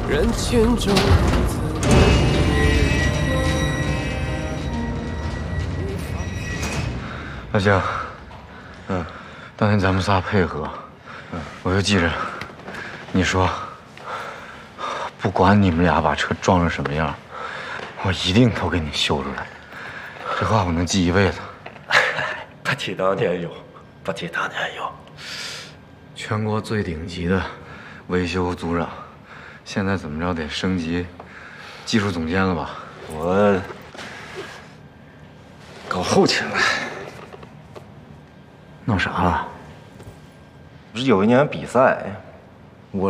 人群中。 大江，当天咱们仨配合，我就记着，你说，不管你们俩把车撞成什么样，我一定都给你修出来。这话我能记一辈子。 不提当年勇，不提当年勇。 全国最顶级的维修组长，现在怎么着得升级技术总监了吧？ 我搞后勤了。 弄啥了？ 不是有一年比赛，